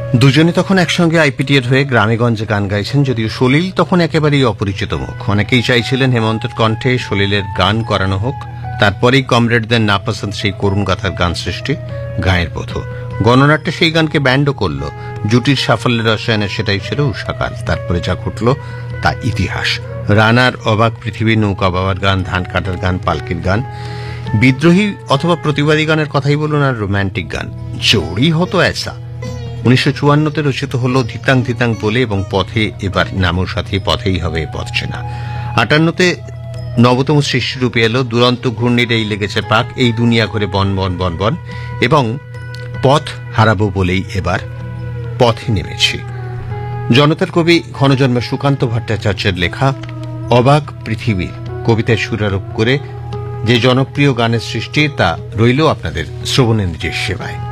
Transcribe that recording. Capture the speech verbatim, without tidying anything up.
দুজনে তখন একসঙ্গে আইপিটিএর হয়ে গ্রামেগঞ্জে গান গাইছেন, যদিও সলিল তখন একেবারেই অপরিচিত মুখ। অনেকেই চাইছিলেন হেমন্তের কণ্ঠে সলিলের গান করানো হোক, তারপরেই কমরেডদের নাপসন্দ সেই করুণ গাথার গান সৃষ্টি গায়ের পথ। গণনাট্যে সেই গানকে ব্যান্ডও করল। জুটির সাফল্যের রসায়নে সেটাই ছিল উষাকাল। তারপরে যা ঘটল তা ইতিহাস। রানার অবাক পৃথিবী, নৌকা বাবার গান, ধান কাটার গান, পালকির গান, বিদ্রোহী অথবা প্রতিবাদী গানের কথাই বলুন, আর রোম্যান্টিক গান জোড়ি হতো এসা। উনিশশো চুয়ান্নতে রচিত হল ধিতাং ধিতাং বলে, এবং পথে এবার নামও সাথে পথেই হবে পথ চেনা। আটান্নতে নবতম সৃষ্টিরূপে এলো দুরন্ত ঘূর্ণির এই লেগেছে পাক, এই দুনিয়া করে বন বন বন বন, এবং পথ হারাবো বলেই এবার পথে নেমেছি। জনতার কবি ক্ষণজন্মে সুকান্ত ভট্টাচার্যের লেখা অবাক পৃথিবীর কবিতায় সুরারোপ করে যে জনপ্রিয় গানের সৃষ্টি, তা রইল আপনাদের শ্রবণেন্দ্রের সেবায়।